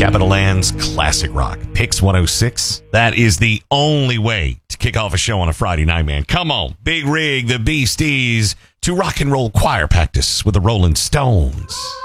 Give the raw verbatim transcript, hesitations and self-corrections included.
Capital Land's Classic Rock. Pix one oh six. That is the only way to kick off a show on a Friday night, man. Come on. Big Rig, the Beasties, to rock and roll choir practice with the Rolling Stones.